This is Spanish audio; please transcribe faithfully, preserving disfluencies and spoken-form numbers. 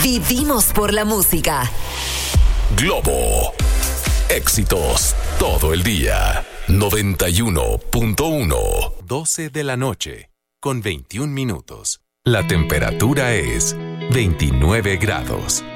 Vivimos por la música. Globo. Éxitos todo el día. noventa y uno punto uno. doce de la noche, con veintiún minutos. La temperatura es veintinueve grados.